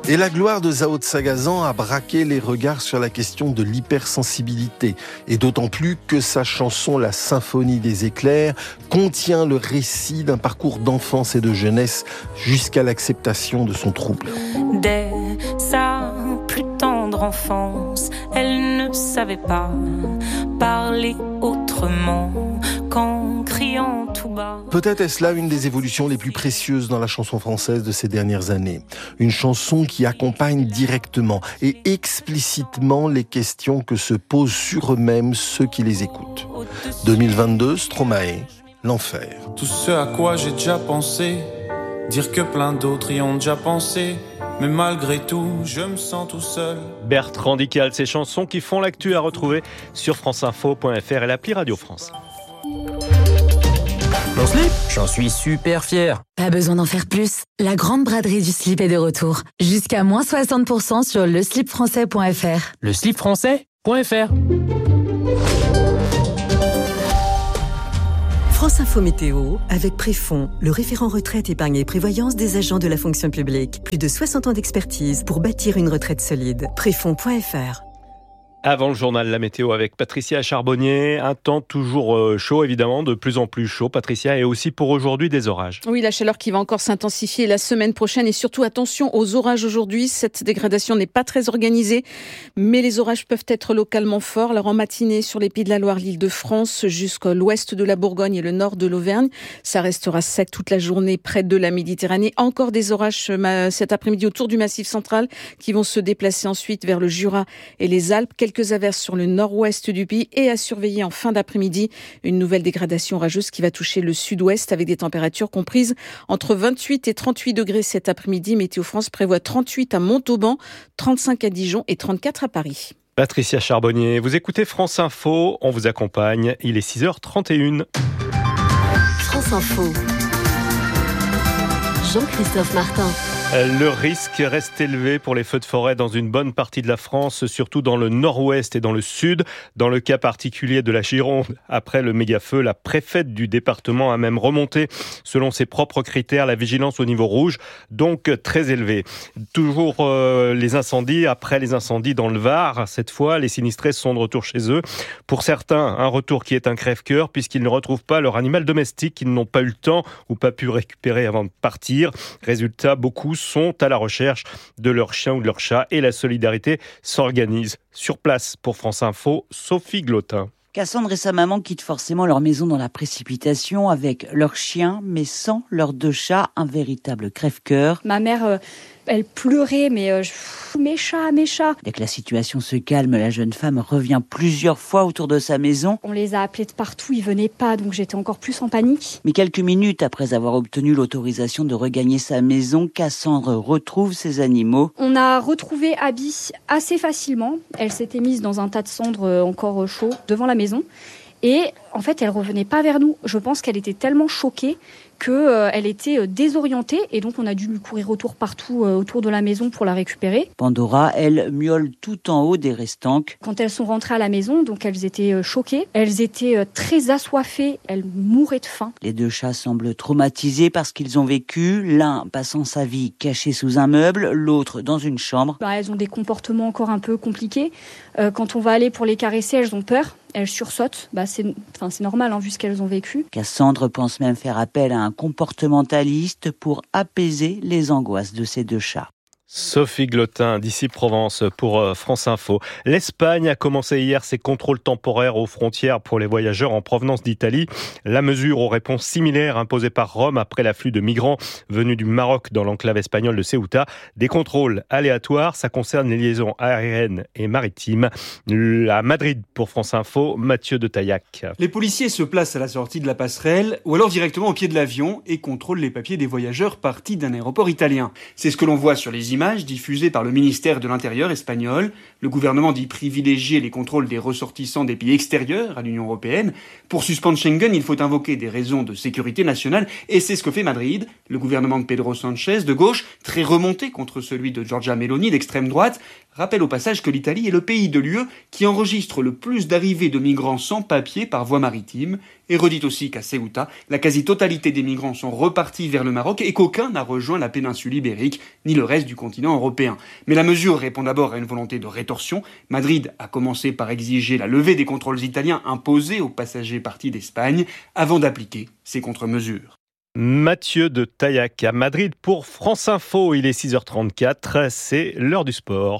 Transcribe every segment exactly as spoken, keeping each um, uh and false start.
Et la gloire de Zao de Sagazan a braqué les regards sur la question de l'hypersensibilité. Et d'autant plus que sa chanson « La symphonie des éclairs » contient le récit d'un parcours d'enfance et de jeunesse jusqu'à l'acceptation de son trouble. Dès sa plus tendre enfance, elle ne savait pas parler autrement qu'en criant tout bas. Peut-être est-ce là une des évolutions les plus précieuses dans la chanson française de ces dernières années. Une chanson qui accompagne directement et explicitement les questions que se posent sur eux-mêmes ceux qui les écoutent. deux mille vingt-deux, Stromae, l'enfer. Tout ce à quoi j'ai déjà pensé, dire que plein d'autres y ont déjà pensé, mais malgré tout, je me sens tout seul. Bertrand Dical, ces chansons qui font l'actu à retrouver sur franceinfo point f r et l'appli Radio France. Mon slip, j'en suis super fier. Pas besoin d'en faire plus. La grande braderie du slip est de retour. Jusqu'à moins soixante pour cent sur le slip français point f r. Le slip français point f r. France Info Météo, avec Préfond, le référent retraite, épargne et prévoyance des agents de la fonction publique. Plus de soixante ans d'expertise pour bâtir une retraite solide. Préfond point f r. Avant le journal, la météo avec Patricia Charbonnier. Un temps toujours chaud, évidemment, de plus en plus chaud, Patricia, et aussi pour aujourd'hui des orages. Oui, la chaleur qui va encore s'intensifier la semaine prochaine et surtout attention aux orages aujourd'hui. Cette dégradation n'est pas très organisée, mais les orages peuvent être localement forts. Alors en matinée sur les Pays de la Loire, l'Île-de-France, jusqu'à l'ouest de la Bourgogne et le nord de l'Auvergne. Ça restera sec toute la journée près de la Méditerranée. Encore des orages cet après-midi autour du Massif central qui vont se déplacer ensuite vers le Jura et les Alpes. Quelques Quelques averses sur le nord-ouest du pays et à surveiller en fin d'après-midi une nouvelle dégradation orageuse qui va toucher le sud-ouest avec des températures comprises entre vingt-huit et trente-huit degrés cet après-midi. Météo France prévoit trente-huit à Montauban, trente-cinq à Dijon et trente-quatre à Paris. Patricia Charbonnier, vous écoutez France Info, on vous accompagne, il est six heures trente et une. France Info. Jean-Christophe Martin. Le risque reste élevé pour les feux de forêt dans une bonne partie de la France, surtout dans le nord-ouest et dans le sud. Dans le cas particulier de la Gironde, après le méga-feu, la préfète du département a même remonté, selon ses propres critères, la vigilance au niveau rouge, donc très élevé. Toujours euh, les incendies, après les incendies dans le Var, cette fois, les sinistrés sont de retour chez eux. Pour certains, un retour qui est un crève-cœur, puisqu'ils ne retrouvent pas leur animal domestique qu'ils n'ont pas eu le temps ou pas pu récupérer avant de partir. Résultat, beaucoup sont à la recherche de leur chien ou de leur chat et la solidarité s'organise. Sur place pour France Info, Sophie Glotin. Cassandre et sa maman quittent forcément leur maison dans la précipitation avec leur chien, mais sans leurs deux chats, un véritable crève-cœur. Ma mère, euh, elle pleurait, mais euh, mes chats, mes chats. Dès que la situation se calme, la jeune femme revient plusieurs fois autour de sa maison. On les a appelés de partout, ils venaient pas, donc j'étais encore plus en panique. Mais quelques minutes après avoir obtenu l'autorisation de regagner sa maison, Cassandre retrouve ses animaux. On a retrouvé Abby assez facilement. Elle s'était mise dans un tas de cendres encore chaud devant la maison. Et en fait, elle revenait pas vers nous. Je pense qu'elle était tellement choquée qu'elle euh, était euh, désorientée et donc on a dû lui courir autour partout euh, autour de la maison pour la récupérer. Pandora, elle, miaule tout en haut des restanques. Quand elles sont rentrées à la maison, donc elles étaient euh, choquées, elles étaient euh, très assoiffées, elles mouraient de faim. Les deux chats semblent traumatisés parce qu'ils ont vécu, l'un passant sa vie caché sous un meuble, l'autre dans une chambre. Bah, elles ont des comportements encore un peu compliqués. Euh, quand on va aller pour les caresser, elles ont peur. Elles sursautent, bah c'est, enfin c'est normal hein, vu ce qu'elles ont vécu. Cassandre pense même faire appel à un comportementaliste pour apaiser les angoisses de ces deux chats. Sophie Glotin, d'ici Provence pour France Info. L'Espagne a commencé hier ses contrôles temporaires aux frontières pour les voyageurs en provenance d'Italie. La mesure aux réponses similaires imposées par Rome après l'afflux de migrants venus du Maroc dans l'enclave espagnole de Ceuta. Des contrôles aléatoires, ça concerne les liaisons aériennes et maritimes. À Madrid pour France Info, Mathieu de Taillac. Les policiers se placent à la sortie de la passerelle ou alors directement au pied de l'avion et contrôlent les papiers des voyageurs partis d'un aéroport italien. C'est ce que l'on voit sur les images. Images diffusées par le ministère de l'Intérieur espagnol. Le gouvernement dit privilégier les contrôles des ressortissants des pays extérieurs à l'Union européenne. Pour suspendre Schengen, il faut invoquer des raisons de sécurité nationale et c'est ce que fait Madrid. Le gouvernement de Pedro Sánchez, de gauche, très remonté contre celui de Giorgia Meloni, d'extrême droite, rappelle au passage que l'Italie est le pays de l'U E qui enregistre le plus d'arrivées de migrants sans papier par voie maritime, et redit aussi qu'à Ceuta, la quasi-totalité des migrants sont repartis vers le Maroc et qu'aucun n'a rejoint la péninsule ibérique ni le reste du continent européen. Mais la mesure répond d'abord à une volonté de rétorsion. Madrid a commencé par exiger la levée des contrôles italiens imposés aux passagers partis d'Espagne avant d'appliquer ces contre-mesures. Mathieu de Taillac à Madrid pour France Info. Il est six heures trente-quatre, c'est l'heure du sport.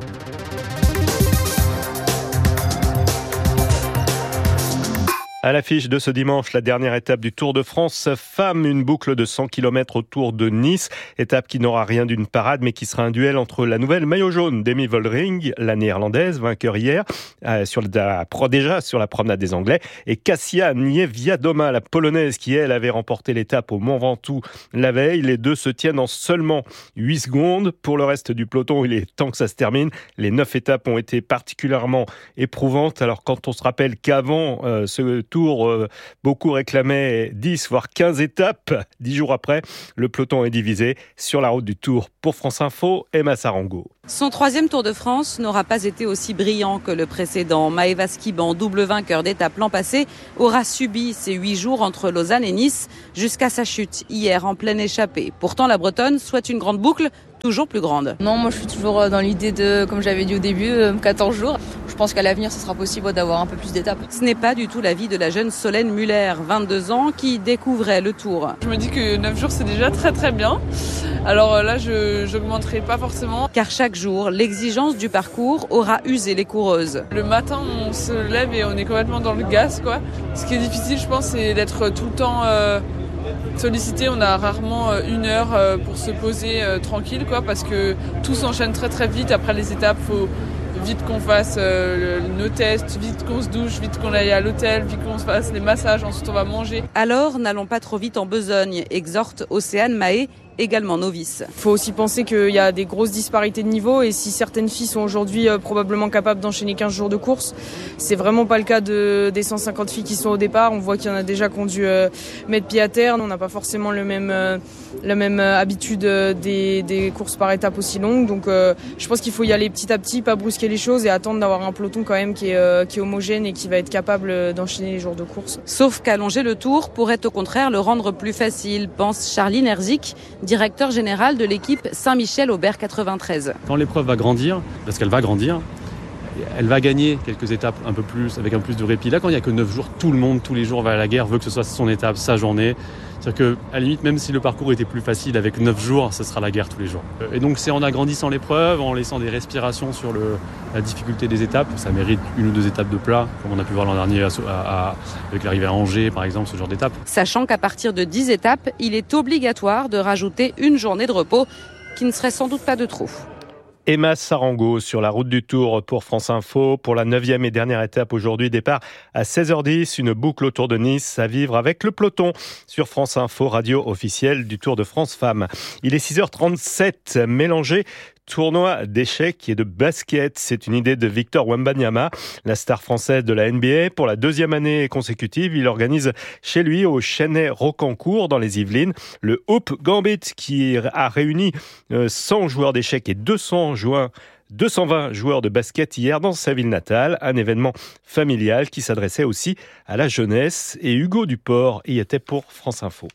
À l'affiche de ce dimanche, la dernière étape du Tour de France femmes, une boucle de cent kilomètres autour de Nice. Étape qui n'aura rien d'une parade, mais qui sera un duel entre la nouvelle maillot jaune d'Emmy Vollering, la néerlandaise, vainqueur hier, euh, sur la, déjà sur la promenade des Anglais, et Kasia Niewiadoma, la polonaise, qui elle avait remporté l'étape au Mont Ventoux la veille. Les deux se tiennent en seulement huit secondes. Pour le reste du peloton, il est temps que ça se termine. Les neuf étapes ont été particulièrement éprouvantes. Alors quand on se rappelle qu'avant euh, ce Tour, euh, beaucoup réclamaient dix voire quinze étapes. Dix jours après, le peloton est divisé. Sur la route du Tour, pour France Info, Emma Sarango. Son troisième Tour de France n'aura pas été aussi brillant que le précédent. Maëva Skiban, double vainqueur d'étape l'an passé, aura subi ces huit jours entre Lausanne et Nice jusqu'à sa chute hier en pleine échappée. Pourtant, la Bretonne souhaite une grande boucle, toujours plus grande. Non, moi je suis toujours dans l'idée de, comme j'avais dit au début, quatorze jours. Je pense qu'à l'avenir, ce sera possible d'avoir un peu plus d'étapes. Ce n'est pas du tout l'avis de la jeune Solène Muller, vingt-deux ans, qui découvrait le Tour. Je me dis que neuf jours, c'est déjà très très bien. Alors là, je n'augmenterai pas forcément. Car chaque jour, l'exigence du parcours aura usé les coureuses. Le matin, on se lève et on est complètement dans le gaz, quoi. Ce qui est difficile, je pense, c'est d'être tout le temps euh, sollicité. On a rarement une heure pour se poser euh, tranquille, quoi, parce que tout s'enchaîne très très vite. Après les étapes, faut vite qu'on fasse euh, le, nos tests, vite qu'on se douche, vite qu'on aille à l'hôtel, vite qu'on se fasse les massages, ensuite on va manger. Alors, n'allons pas trop vite en besogne, exhorte Océane Mahé, également novice. Il faut aussi penser qu'il y a des grosses disparités de niveau et si certaines filles sont aujourd'hui euh, probablement capables d'enchaîner quinze jours de course, c'est vraiment pas le cas de, des cent cinquante filles qui sont au départ. On voit qu'il y en a déjà qui ont dû euh, mettre pied à terre. On n'a pas forcément le même, euh, la même euh, habitude euh, des, des courses par étapes aussi longues. Donc euh, je pense qu'il faut y aller petit à petit, pas brusquer les choses et attendre d'avoir un peloton quand même qui est, euh, qui est homogène et qui va être capable d'enchaîner les jours de course. Sauf qu'allonger le Tour pourrait au contraire le rendre plus facile, pense Charline Herzik, directeur général de l'équipe Saint-Michel-Aubert quatre-vingt-treize. Quand l'épreuve va grandir, parce qu'elle va grandir, elle va gagner quelques étapes un peu plus, avec un peu plus de répit. Là, quand il n'y a que neuf jours, tout le monde, tous les jours va à la guerre, veut que ce soit son étape, sa journée. C'est-à-dire qu'à la limite, même si le parcours était plus facile avec neuf jours, ce sera la guerre tous les jours. Et donc c'est en agrandissant l'épreuve, en laissant des respirations sur le, la difficulté des étapes. Ça mérite une ou deux étapes de plat, comme on a pu voir l'an dernier à, à, avec l'arrivée à Angers, par exemple, ce genre d'étape. Sachant qu'à partir de dix étapes, il est obligatoire de rajouter une journée de repos, qui ne serait sans doute pas de trop. Emma Sarango sur la route du Tour pour France Info. Pour la neuvième et dernière étape aujourd'hui, départ à seize heures dix, une boucle autour de Nice à vivre avec le peloton sur France Info, radio officielle du Tour de France Femmes. Il est six heures trente-sept, mélangé tournoi d'échecs et de basket. C'est une idée de Victor Wembanyama, la star française de la N B A. Pour la deuxième année consécutive, il organise chez lui au Chênay-Rocancourt dans les Yvelines le Hoop Gambit qui a réuni cent joueurs d'échecs et deux cents joueurs deux cent vingt joueurs de basket hier dans sa ville natale, un événement familial qui s'adressait aussi à la jeunesse et Hugo Duport y était pour France Info.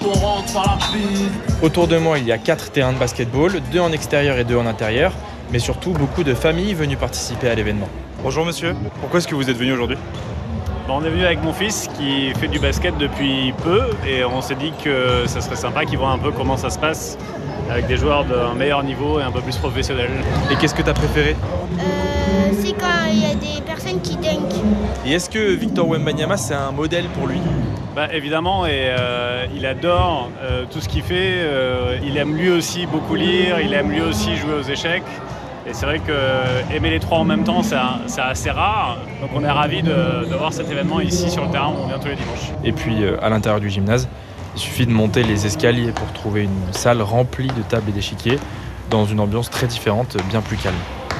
Autour de moi, il y a quatre terrains de basketball, deux en extérieur et deux en intérieur, mais surtout beaucoup de familles venues participer à l'événement. Bonjour monsieur, pourquoi est-ce que vous êtes venu aujourd'hui ? On est venu avec mon fils qui fait du basket depuis peu et on s'est dit que ça serait sympa qu'il voit un peu comment ça se passe avec des joueurs d'un meilleur niveau et un peu plus professionnels. Et qu'est-ce que tu as préféré ? euh, C'est quand il y a des personnes qui dunkent. Et est-ce que Victor Wembanyama, c'est un modèle pour lui ? Bah, évidemment, et euh, il adore euh, tout ce qu'il fait. Euh, il aime lui aussi beaucoup lire, il aime lui aussi jouer aux échecs. Et c'est vrai que aimer les trois en même temps, c'est, un, c'est assez rare. Donc on est ravis de, de voir cet événement ici sur le terrain où on vient tous les dimanches. Et puis euh, à l'intérieur du gymnase, il suffit de monter les escaliers pour trouver une salle remplie de tables et d'échiquiers dans une ambiance très différente, bien plus calme.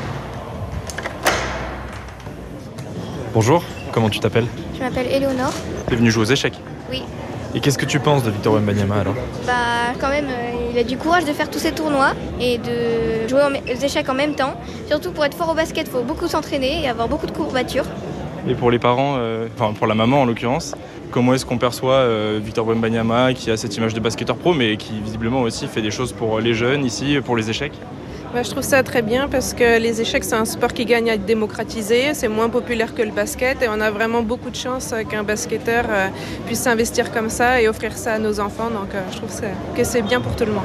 Bonjour, comment tu t'appelles ? Je m'appelle Éléonore. T'es venue jouer aux échecs ? Oui. Et qu'est-ce que tu penses de Victor Wembanyama alors ? Bah quand même, euh, Il a du courage de faire tous ces tournois et de jouer aux échecs en même temps. Surtout pour être fort au basket, il faut beaucoup s'entraîner et avoir beaucoup de courbatures. Et pour les parents, euh, enfin pour la maman en l'occurrence, comment est-ce qu'on perçoit euh, Victor Wembanyama qui a cette image de basketteur pro mais qui visiblement aussi fait des choses pour les jeunes ici, pour les échecs? Bah, je trouve ça très bien parce que les échecs, c'est un sport qui gagne à être démocratisé, c'est moins populaire que le basket et on a vraiment beaucoup de chance qu'un basketteur euh, puisse s'investir comme ça et offrir ça à nos enfants. Donc euh, je trouve ça, que c'est bien pour tout le monde.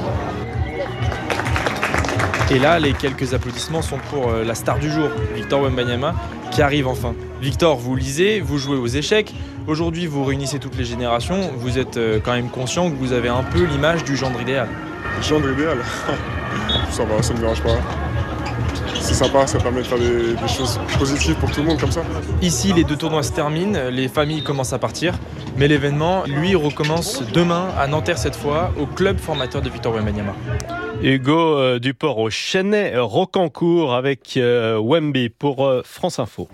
Et là, les quelques applaudissements sont pour euh, la star du jour, Victor Wembanyama, qui arrive enfin. Victor, vous lisez, vous jouez aux échecs. Aujourd'hui, vous réunissez toutes les générations. Vous êtes euh, quand même conscient que vous avez un peu l'image du gendre idéal. Gendre idéal? Ça va, ça ne me dérange pas. C'est sympa, ça permet de faire des, des choses positives pour tout le monde comme ça. Ici, les deux tournois se terminent, les familles commencent à partir. Mais l'événement, lui, recommence demain à Nanterre cette fois, au club formateur de Victor Wembanyama. Hugo euh, Duport au Chennai Rocancourt avec euh, Wemby pour euh, France Info.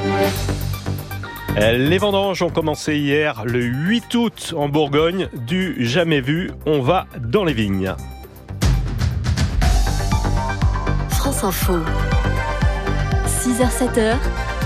Les vendanges ont commencé hier, le huit août en Bourgogne. Du jamais vu, on va dans les vignes. France Info. six heures sept heures.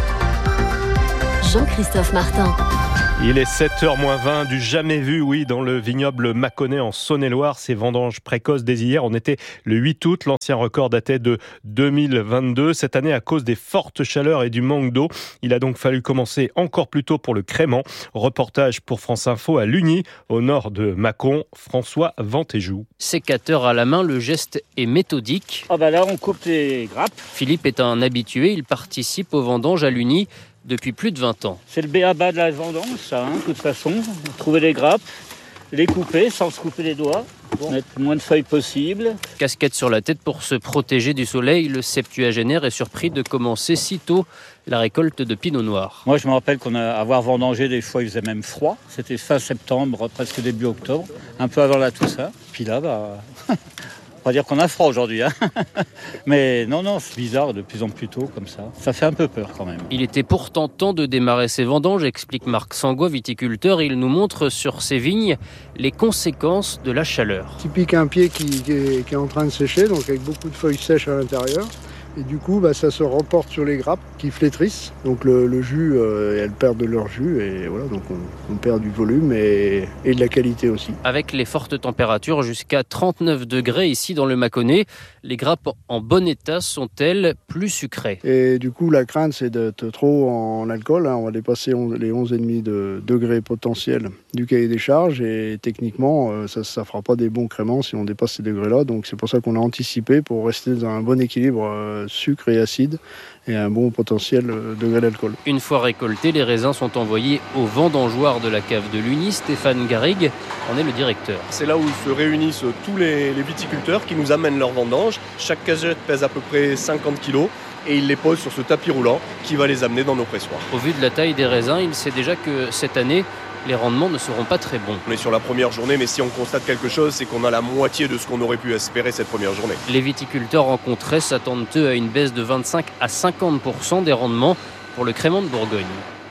Jean-Christophe Martin. Il est sept heures moins vingt, du jamais vu, oui, dans le vignoble Mâconnais en Saône-et-Loire. Ces vendanges précoces dès hier. On était le huit août. L'ancien record datait de deux mille vingt-deux. Cette année, à cause des fortes chaleurs et du manque d'eau, il a donc fallu commencer encore plus tôt pour le crément. Reportage pour France Info à Lugny, au nord de Mâcon. François Ventéjou. Sécateur à la main, le geste est méthodique. Ah bah là, on coupe les grappes. Philippe est un habitué. Il participe aux vendanges à Lugny depuis plus de vingt ans. C'est le b a ba de la vendange, ça, hein, de toute façon. Trouver les grappes, les couper sans se couper les doigts, bon. Mettre le moins de feuilles possible. Casquette sur la tête pour se protéger du soleil, le septuagénaire est surpris de commencer si tôt la récolte de pinot noir. Moi, je me rappelle qu'on a avoir vendangé, des fois, il faisait même froid. C'était fin septembre, presque début octobre, un peu avant la Toussaint. Puis là, bah... on va dire qu'on a froid aujourd'hui, hein. Mais non, non, c'est bizarre de plus en plus tôt comme ça. Ça fait un peu peur quand même. Il était pourtant temps de démarrer ses vendanges, explique Marc Sangois, viticulteur. Il nous montre sur ses vignes les conséquences de la chaleur. Tu piques un pied qui, qui, est, qui est en train de sécher, donc avec beaucoup de feuilles sèches à l'intérieur. Et du coup, bah, ça se remporte sur les grappes qui flétrissent. Donc le, le jus, euh, elles perdent de leur jus et voilà, donc on, on perd du volume et, et de la qualité aussi. Avec les fortes températures jusqu'à trente-neuf degrés ici dans le Mâconnais, les grappes en bon état sont-elles plus sucrées? Et du coup, la crainte, c'est d'être trop en alcool. Hein. On va dépasser les onze virgule cinq de degrés potentiels du cahier des charges et techniquement, euh, ça ne fera pas des bons créments si on dépasse ces degrés-là. Donc c'est pour ça qu'on a anticipé pour rester dans un bon équilibre euh, sucre et acide et un bon potentiel degré d'alcool. Une fois récoltés, les raisins sont envoyés au vendangeoir de la cave de Lugny. Stéphane Garrigue en est le directeur. C'est là où se réunissent tous les, les viticulteurs qui nous amènent leurs vendanges. Chaque cagette pèse à peu près cinquante kilos et ils les posent sur ce tapis roulant qui va les amener dans nos pressoirs. Au vu de la taille des raisins, il sait déjà que cette année, les rendements ne seront pas très bons. On est sur la première journée, mais si on constate quelque chose, c'est qu'on a la moitié de ce qu'on aurait pu espérer cette première journée. Les viticulteurs rencontrés s'attendent eux à une baisse de vingt-cinq à cinquante pour cent des rendements pour le crément de Bourgogne.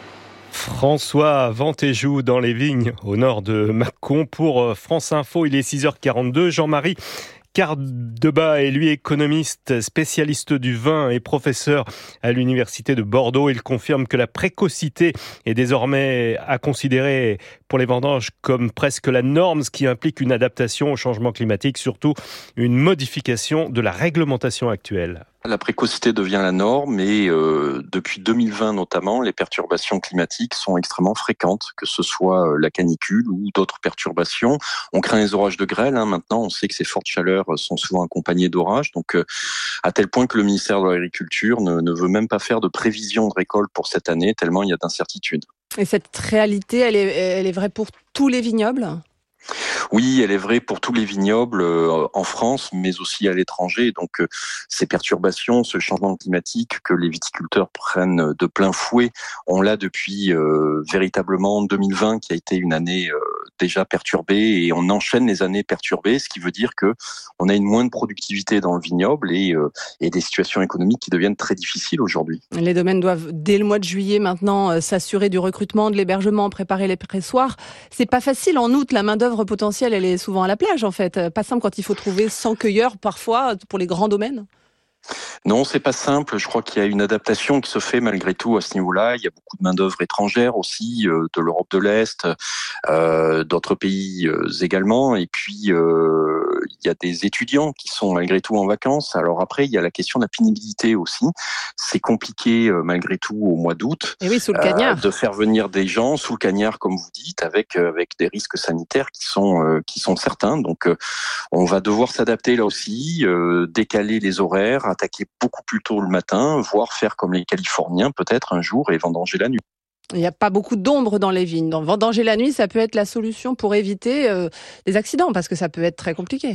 François Ventéjou dans les vignes au nord de Mâcon pour France Info. Il est six heures quarante-deux. Jean-Marie Cardeba est lui économiste, spécialiste du vin et professeur à l'université de Bordeaux. Il confirme que la précocité est désormais à considérer pour les vendanges comme presque la norme, ce qui implique une adaptation au changement climatique, surtout une modification de la réglementation actuelle. La précocité devient la norme et euh, depuis deux mille vingt notamment, les perturbations climatiques sont extrêmement fréquentes, que ce soit la canicule ou d'autres perturbations. On craint les orages de grêle, hein. Maintenant on sait que ces fortes chaleurs sont souvent accompagnées d'orages, donc euh, à tel point que le ministère de l'Agriculture ne, ne veut même pas faire de prévision de récolte pour cette année, tellement il y a d'incertitudes. Et cette réalité, elle est, elle est vraie pour tous les vignobles ? Oui, elle est vraie pour tous les vignobles euh, en France, mais aussi à l'étranger. Donc, euh, ces perturbations, ce changement climatique que les viticulteurs prennent de plein fouet, on l'a depuis euh, véritablement deux mille vingt, qui a été une année euh, déjà perturbée et on enchaîne les années perturbées, ce qui veut dire que on a une moindre productivité dans le vignoble et, euh, et des situations économiques qui deviennent très difficiles aujourd'hui. Les domaines doivent, dès le mois de juillet maintenant, euh, s'assurer du recrutement, de l'hébergement, préparer les pressoirs. C'est pas facile en août, la main-d'œuvre potentielle, elle est souvent à la plage en fait. Pas simple quand il faut trouver cent cueilleurs parfois pour les grands domaines. Non, c'est pas simple. Je crois qu'il y a une adaptation qui se fait malgré tout à ce niveau-là. Il y a beaucoup de main-d'œuvre étrangère aussi, euh, de l'Europe de l'Est, euh, d'autres pays euh, également. Et puis, euh, il y a des étudiants qui sont malgré tout en vacances. Alors après, il y a la question de la pénibilité aussi. C'est compliqué euh, malgré tout au mois d'août. Et oui, sous le cagnard. Euh, de faire venir des gens sous le cagnard, comme vous dites, avec euh, avec des risques sanitaires qui sont euh, qui sont certains. Donc, euh, on va devoir s'adapter là aussi, euh, décaler les horaires, attaquer beaucoup plus tôt le matin, voire faire comme les Californiens peut-être un jour et vendanger la nuit. Il n'y a pas beaucoup d'ombre dans les vignes. Donc, vendanger la nuit, ça peut être la solution pour éviter euh, des accidents, parce que ça peut être très compliqué.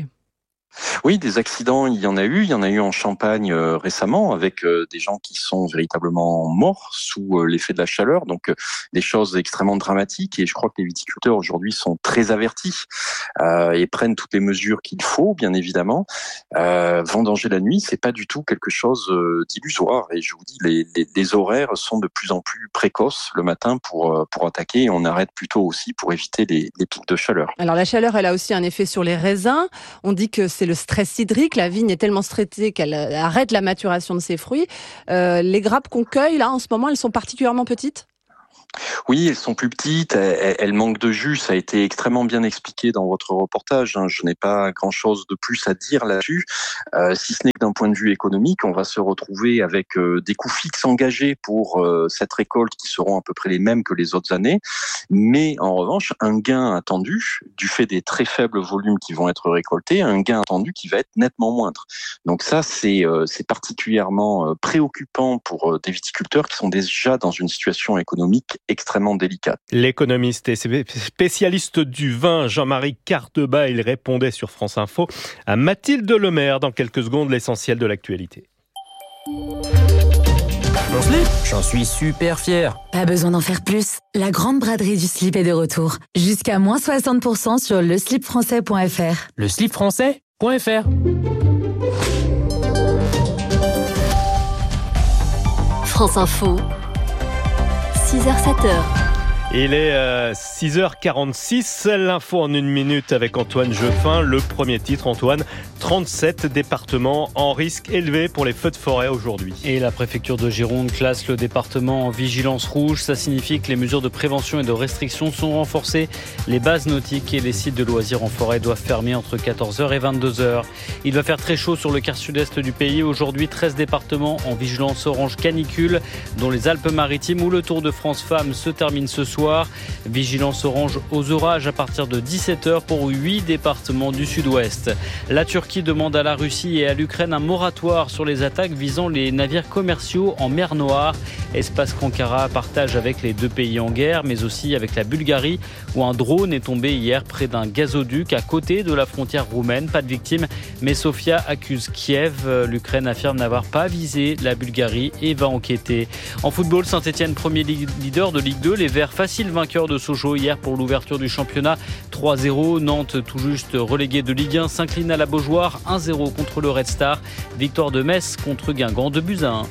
Oui, des accidents, il y en a eu. Il y en a eu en Champagne euh, récemment avec euh, des gens qui sont véritablement morts sous euh, l'effet de la chaleur. Donc, euh, des choses extrêmement dramatiques. Et je crois que les viticulteurs aujourd'hui sont très avertis euh, et prennent toutes les mesures qu'il faut, bien évidemment. Euh, vendanger la nuit, c'est pas du tout quelque chose euh, d'illusoire. Et je vous dis, les, les, les horaires sont de plus en plus précoces le matin pour pour attaquer. Et on arrête plutôt aussi pour éviter les, les pics de chaleur. Alors, la chaleur, elle a aussi un effet sur les raisins. On dit que c'est le stress hydrique. La vigne est tellement stressée qu'elle arrête la maturation de ses fruits. Euh, les grappes qu'on cueille, là, en ce moment, elles sont particulièrement petites ? Oui, elles sont plus petites, elles, elles manquent de jus, ça a été extrêmement bien expliqué dans votre reportage, hein. Je n'ai pas grand-chose de plus à dire là-dessus, euh, si ce n'est que d'un point de vue économique, on va se retrouver avec euh, des coûts fixes engagés pour euh, cette récolte qui seront à peu près les mêmes que les autres années, mais en revanche, un gain attendu, du fait des très faibles volumes qui vont être récoltés, un gain attendu qui va être nettement moindre. Donc ça, c'est, euh, c'est particulièrement préoccupant pour euh, des viticulteurs qui sont déjà dans une situation économique extrêmement délicate. L'économiste et spécialiste du vin Jean-Marie Cardeba, il répondait sur France Info à Mathilde Lemaire. Dans quelques secondes, l'essentiel de l'actualité. Mon slip, j'en suis super fier. Pas besoin d'en faire plus. La grande braderie du slip est de retour. Jusqu'à moins soixante pour cent sur le slip français point f r. Le slip français point f r. France Info. six heures sept heures. Il est euh, six heures quarante-six, l'info en une minute avec Antoine Jeuffin. Le premier titre, Antoine, trente-sept départements en risque élevé pour les feux de forêt aujourd'hui. Et la préfecture de Gironde classe le département en vigilance rouge. Ça signifie que les mesures de prévention et de restriction sont renforcées. Les bases nautiques et les sites de loisirs en forêt doivent fermer entre quatorze heures et vingt-deux heures. Il va faire très chaud sur le quart sud-est du pays. Aujourd'hui, treize départements en vigilance orange canicule, dont les Alpes-Maritimes où le Tour de France Femmes se termine ce soir. Vigilance orange aux orages à partir de dix-sept heures pour huit départements du sud-ouest. La Turquie demande à la Russie et à l'Ukraine un moratoire sur les attaques visant les navires commerciaux en mer Noire. Espace qu'Ankara partage avec les deux pays en guerre, mais aussi avec la Bulgarie, où un drone est tombé hier près d'un gazoduc à côté de la frontière roumaine. Pas de victimes, mais Sofia accuse Kiev. L'Ukraine affirme n'avoir pas visé la Bulgarie et va enquêter. En football, Saint-Etienne, premier leader de Ligue deux. Les Verts facile vainqueur de Sochaux hier pour l'ouverture du championnat. trois zéro. Nantes, tout juste relégué de Ligue un, s'incline à la Beaujoire. un zéro contre le Red Star. Victoire de Metz contre Guingamp, deux buts à un.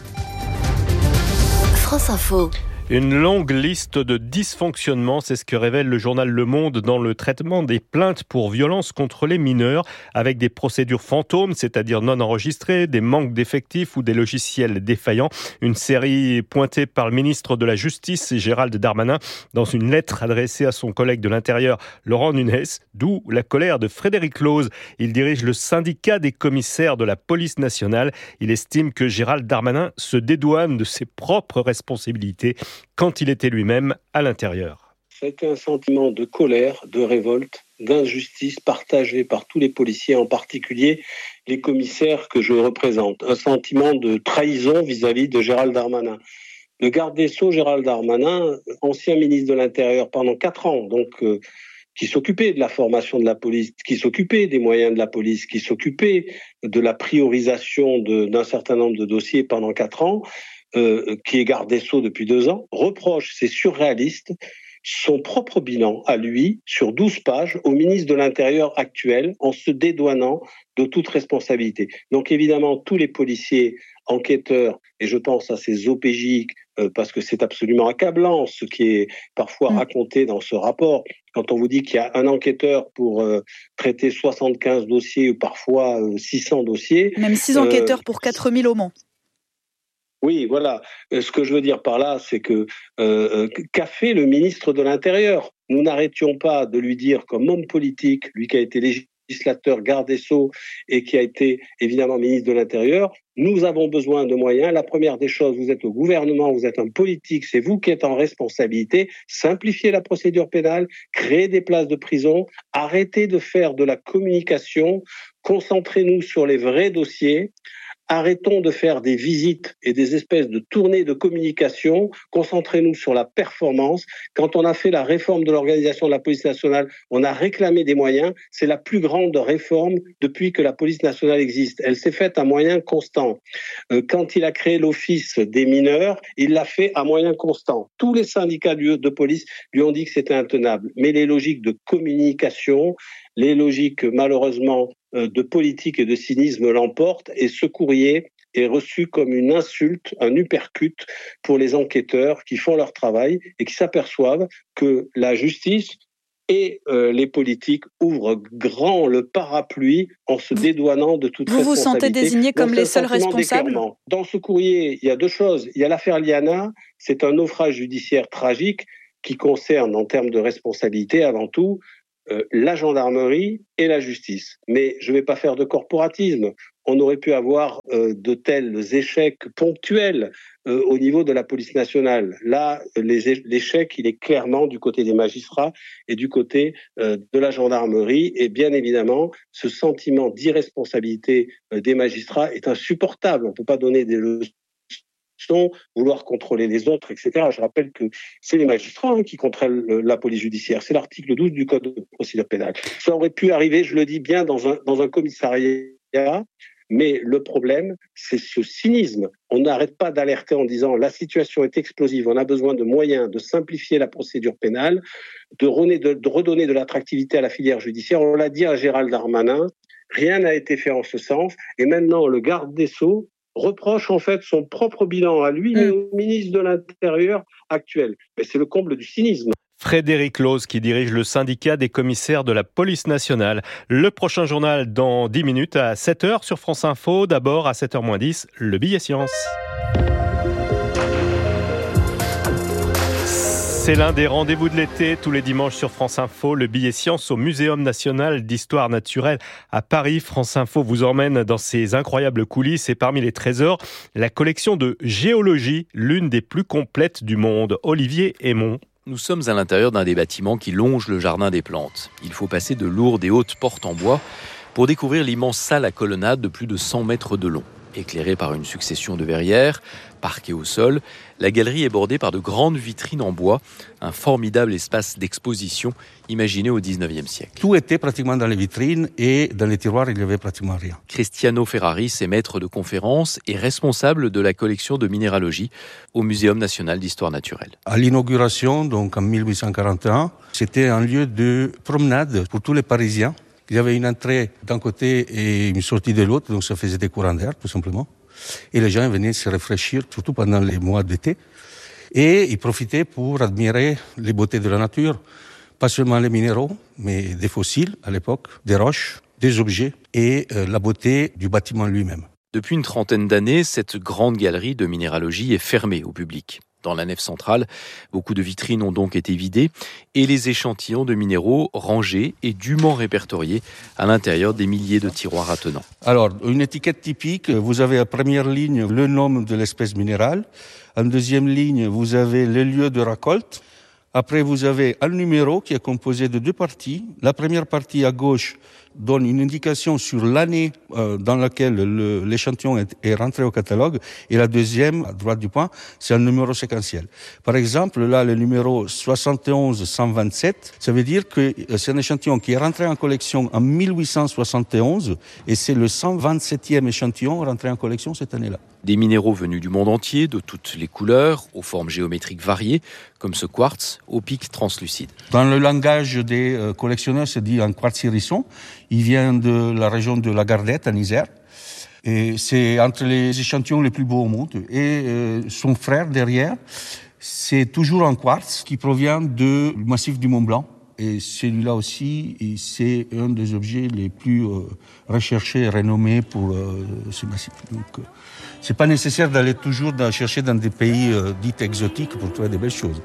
France Info. Une longue liste de dysfonctionnements, c'est ce que révèle le journal Le Monde dans le traitement des plaintes pour violences contre les mineurs, avec des procédures fantômes, c'est-à-dire non enregistrées, des manques d'effectifs ou des logiciels défaillants. Une série pointée par le ministre de la Justice, Gérald Darmanin, dans une lettre adressée à son collègue de l'Intérieur, Laurent Nunez, d'où la colère de Frédéric Lose. Il dirige le syndicat des commissaires de la police nationale. Il estime que Gérald Darmanin se dédouane de ses propres responsabilités quand il était lui-même à l'intérieur. C'est un sentiment de colère, de révolte, d'injustice partagé par tous les policiers, en particulier les commissaires que je représente. Un sentiment de trahison vis-à-vis de Gérald Darmanin. Le garde des Sceaux, Gérald Darmanin, ancien ministre de l'Intérieur pendant quatre ans, donc euh, qui s'occupait de la formation de la police, qui s'occupait des moyens de la police, qui s'occupait de la priorisation de, d'un certain nombre de dossiers pendant quatre ans, Euh, qui est garde des Sceaux depuis deux ans, reproche, c'est surréaliste, son propre bilan à lui sur douze pages au ministre de l'Intérieur actuel en se dédouanant de toute responsabilité. Donc évidemment, tous les policiers, enquêteurs, et je pense à ces O P J, euh, parce que c'est absolument accablant ce qui est parfois mmh. raconté dans ce rapport, quand on vous dit qu'il y a un enquêteur pour euh, traiter soixante-quinze dossiers ou parfois euh, six cents dossiers. Même six enquêteurs euh, pour quatre mille au Mans. Oui, voilà. Ce que je veux dire par là, c'est que euh, qu'a fait le ministre de l'Intérieur ? Nous n'arrêtions pas de lui dire comme homme politique, lui qui a été législateur, garde des Sceaux et qui a été évidemment ministre de l'Intérieur, nous avons besoin de moyens. La première des choses, vous êtes au gouvernement, vous êtes un politique, c'est vous qui êtes en responsabilité. Simplifiez la procédure pénale, créez des places de prison, arrêtez de faire de la communication, concentrez-nous sur les vrais dossiers. Arrêtons de faire des visites et des espèces de tournées de communication. Concentrez-nous sur la performance. Quand on a fait la réforme de l'organisation de la police nationale, on a réclamé des moyens. C'est la plus grande réforme depuis que la police nationale existe. Elle s'est faite à moyens constants. Euh, quand il a créé l'office des mineurs, il l'a fait à moyens constants. Tous les syndicats de police lui ont dit que c'était intenable. Mais les logiques de communication, les logiques malheureusement de politique et de cynisme l'emportent, et ce courrier est reçu comme une insulte, un uppercut pour les enquêteurs qui font leur travail et qui s'aperçoivent que la justice et euh, les politiques ouvrent grand le parapluie en se dédouanant de toute vous responsabilité. Vous vous sentez désigné comme les seuls responsables ? Dans ce courrier, il y a deux choses. Il y a l'affaire Liana, c'est un naufrage judiciaire tragique qui concerne en termes de responsabilité avant tout Euh, la gendarmerie et la justice. Mais je ne vais pas faire de corporatisme. On aurait pu avoir euh, de tels échecs ponctuels euh, au niveau de la police nationale. Là, les, l'échec, il est clairement du côté des magistrats et du côté euh, de la gendarmerie. Et bien évidemment, ce sentiment d'irresponsabilité euh, des magistrats est insupportable. On ne peut pas donner des leçons, vouloir contrôler les autres, et cetera. Je rappelle que c'est les magistrats hein, qui contrôlent la police judiciaire. C'est l'article douze du Code de procédure pénale. Ça aurait pu arriver, je le dis bien, dans un, dans un commissariat, mais le problème, c'est ce cynisme. On n'arrête pas d'alerter en disant la situation est explosive, on a besoin de moyens de simplifier la procédure pénale, de, redonner de, de redonner de l'attractivité à la filière judiciaire. On l'a dit à Gérald Darmanin, rien n'a été fait en ce sens, et maintenant le garde des Sceaux reproche en fait son propre bilan à lui, mais au ministre de l'Intérieur actuel. Mais c'est le comble du cynisme. Frédéric Loos qui dirige le syndicat des commissaires de la police nationale. Le prochain journal dans dix minutes à sept heures sur France Info. D'abord à sept heures moins dix, le billet science. C'est l'un des rendez-vous de l'été, tous les dimanches sur France Info, le billet science au Muséum national d'histoire naturelle à Paris. France Info vous emmène dans ces incroyables coulisses et parmi les trésors, la collection de géologie, l'une des plus complètes du monde. Olivier Aymon. Nous sommes à l'intérieur d'un des bâtiments qui longe le jardin des plantes. Il faut passer de lourdes et hautes portes en bois pour découvrir l'immense salle à colonnade de plus de cent mètres de long. Éclairée par une succession de verrières, parquée au sol, la galerie est bordée par de grandes vitrines en bois, un formidable espace d'exposition imaginé au dix-neuvième siècle. Tout était pratiquement dans les vitrines et dans les tiroirs, il n'y avait pratiquement rien. Cristiano Ferraris est maître de conférences et responsable de la collection de minéralogie au Muséum national d'histoire naturelle. À l'inauguration, donc en mille huit cent quarante et un, c'était un lieu de promenade pour tous les Parisiens. Il y avait une entrée d'un côté et une sortie de l'autre, donc ça faisait des courants d'air, tout simplement. Et les gens venaient se rafraîchir, surtout pendant les mois d'été. Et ils profitaient pour admirer les beautés de la nature, pas seulement les minéraux, mais des fossiles à l'époque, des roches, des objets et euh, la beauté du bâtiment lui-même. Depuis une trentaine d'années, cette grande galerie de minéralogie est fermée au public. Dans la nef centrale, beaucoup de vitrines ont donc été vidées et les échantillons de minéraux rangés et dûment répertoriés à l'intérieur des milliers de tiroirs attenants. Alors, une étiquette typique, vous avez à première ligne le nom de l'espèce minérale. En deuxième ligne, vous avez le lieu de récolte. Après, vous avez un numéro qui est composé de deux parties. La première partie à gauche donne une indication sur l'année euh, dans laquelle le, l'échantillon est, est rentré au catalogue. Et la deuxième, à droite du point, c'est un numéro séquentiel. Par exemple, là, le numéro soixante et onze cent vingt-sept, ça veut dire que c'est un échantillon qui est rentré en collection en mille huit cent soixante et onze et c'est le cent vingt-septième échantillon rentré en collection cette année-là. Des minéraux venus du monde entier, de toutes les couleurs, aux formes géométriques variées, comme ce quartz aux pics translucides. Dans le langage des collectionneurs, c'est dit un quartz hérisson. Il vient de la région de la Gardette, en Isère. Et c'est entre les échantillons les plus beaux au monde. Et euh, son frère derrière, c'est toujours un quartz qui provient du massif du Mont Blanc. Et celui-là aussi, c'est un des objets les plus euh, recherchés et renommés pour euh, ce massif. Donc, euh, c'est pas nécessaire d'aller toujours dans, chercher dans des pays euh, dits exotiques pour trouver des belles choses.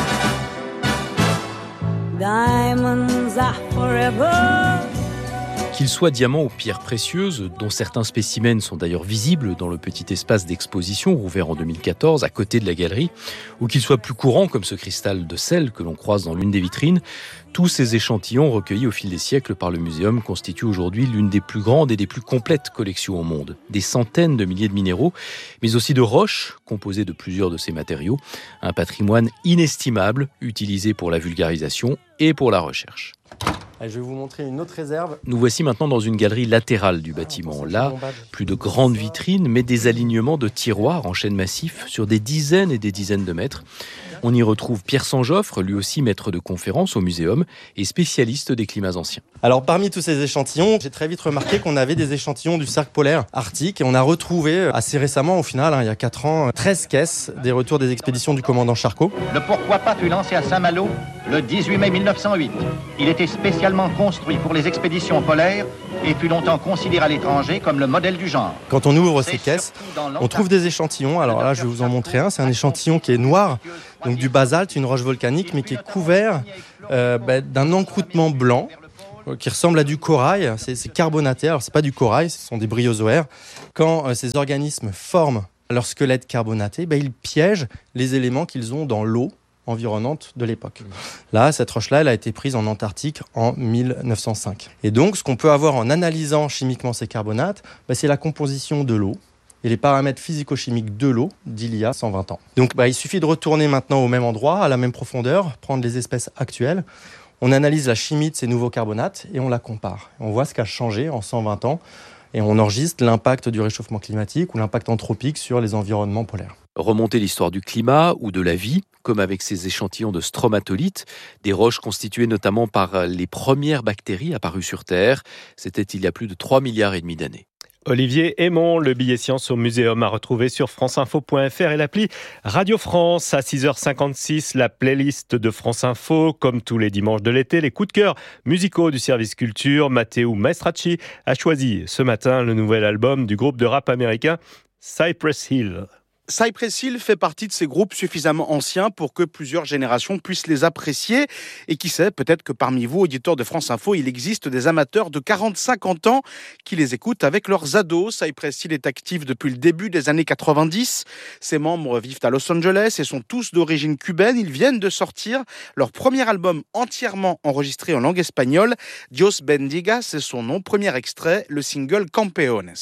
Diamonds are forever. Qu'ils soient diamants ou pierres précieuses, dont certains spécimens sont d'ailleurs visibles dans le petit espace d'exposition rouvert en deux mille quatorze à côté de la galerie, ou qu'ils soient plus courants comme ce cristal de sel que l'on croise dans l'une des vitrines, tous ces échantillons recueillis au fil des siècles par le muséum constituent aujourd'hui l'une des plus grandes et des plus complètes collections au monde. Des centaines de milliers de minéraux, mais aussi de roches composées de plusieurs de ces matériaux, un patrimoine inestimable utilisé pour la vulgarisation et pour la recherche. Allez, je vais vous montrer une autre réserve. Nous voici maintenant dans une galerie latérale du bâtiment. Là, plus de grandes vitrines, mais des alignements de tiroirs en chêne massif sur des dizaines et des dizaines de mètres. On y retrouve Pierre Sanjoffre, lui aussi maître de conférences au muséum et spécialiste des climats anciens. Alors parmi tous ces échantillons, j'ai très vite remarqué qu'on avait des échantillons du cercle polaire arctique et on a retrouvé assez récemment, au final, hein, il y a quatre ans, treize caisses des retours des expéditions du commandant Charcot. Le Pourquoi pas fut lancé à Saint-Malo le dix-huit mai mille neuf cent huit. Il était spécialement construit pour les expéditions polaires et fut longtemps considéré à l'étranger comme le modèle du genre. Quand on ouvre ces caisses, on trouve des échantillons. Alors là, je vais vous en montrer un. C'est un échantillon qui est noir, donc du basalte, une roche volcanique, mais qui est couvert euh, bah, d'un encroûtement blanc qui ressemble à du corail. C'est, c'est carbonaté. Alors c'est pas du corail, ce sont des bryozoaires. Quand euh, ces organismes forment leur squelette carbonaté, bah, ils piègent les éléments qu'ils ont dans l'eau environnante de l'époque. Là, cette roche-là, elle a été prise en Antarctique en mille neuf cent cinq. Et donc, ce qu'on peut avoir en analysant chimiquement ces carbonates, bah, c'est la composition de l'eau et les paramètres physico-chimiques de l'eau d'il y a cent vingt ans. Donc, bah, il suffit de retourner maintenant au même endroit, à la même profondeur, prendre les espèces actuelles. On analyse la chimie de ces nouveaux carbonates et on la compare. On voit ce qui a changé en cent vingt ans et on enregistre l'impact du réchauffement climatique ou l'impact anthropique sur les environnements polaires. Remonter l'histoire du climat ou de la vie, comme avec ces échantillons de stromatolites, des roches constituées notamment par les premières bactéries apparues sur Terre. C'était il y a plus de trois milliards et demi d'années. Olivier Aymon, le billet science au muséum à retrouver sur franceinfo point f r et l'appli Radio France. À six heures cinquante-six, la playlist de France Info, comme tous les dimanches de l'été, les coups de cœur musicaux du service culture. Matteo Maestracci a choisi ce matin le nouvel album du groupe de rap américain Cypress Hill. Cypress Hill fait partie de ces groupes suffisamment anciens pour que plusieurs générations puissent les apprécier. Et qui sait, peut-être que parmi vous, auditeurs de France Info, il existe des amateurs de quarante à cinquante ans qui les écoutent avec leurs ados. Cypress Hill est actif depuis le début des années quatre-vingt-dix. Ses membres vivent à Los Angeles et sont tous d'origine cubaine. Ils viennent de sortir leur premier album entièrement enregistré en langue espagnole. Dios Bendiga, c'est son nom. Premier extrait, le single Campeones.